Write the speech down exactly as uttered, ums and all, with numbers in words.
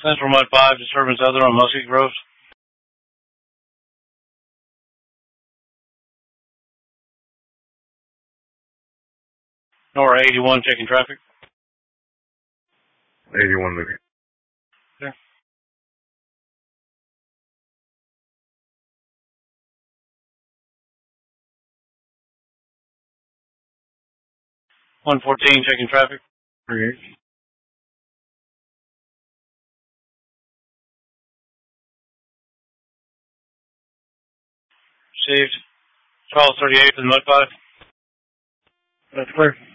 Central Mud five, disturbance other on Muskie Groves. Nor eighty-one, checking traffic. eighty-one moving. There. one fourteen, checking traffic. Okay. Received. Charles thirty-eight for the Mud five. That's clear.